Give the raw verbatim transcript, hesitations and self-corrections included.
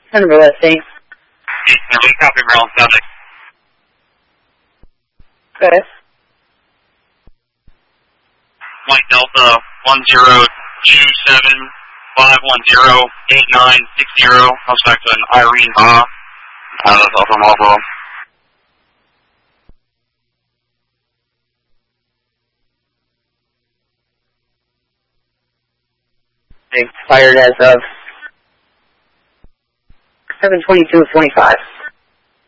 Number let's see. We copy Maryland subject. Okay. Flight Delta one zero two seven five one zero eight nine six zero. Comes back to an Irene Ha. Uh, that's all from Marlboro. Expired as of seven twenty-two twenty-five.